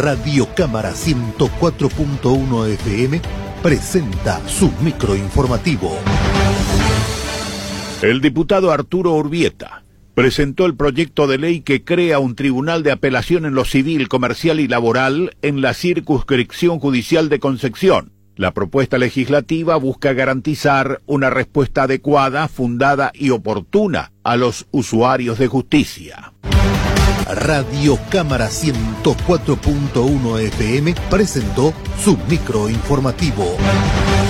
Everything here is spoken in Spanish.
Radio Cámara 104.1 FM presenta su microinformativo. El diputado Arturo Urbieta presentó el proyecto de ley que crea un tribunal de apelación en lo civil, comercial y laboral en la circunscripción judicial de Concepción. La propuesta legislativa busca garantizar una respuesta adecuada, fundada y oportuna a los usuarios de justicia. Radio Cámara 104.1 FM presentó su microinformativo.